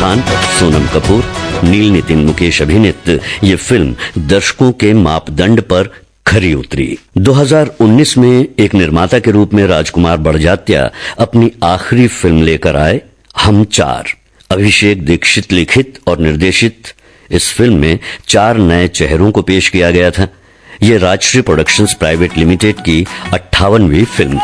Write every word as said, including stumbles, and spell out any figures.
खान, सोनम कपूर, नील नितिन मुकेश अभिनीत ये फिल्म दर्शकों के मापदंड पर खरी उतरी। दो हज़ार उन्नीस में एक निर्माता के रूप में राजकुमार बड़जात्या अपनी आखिरी फिल्म लेकर आए, हम चार। अभिषेक दीक्षित लिखित और निर्देशित इस फिल्म में चार नए चेहरों को पेश किया गया था। ये राजश्री प्रोडक्शंस प्राइवेट लिमिटेड की अट्ठावनवीं फिल्म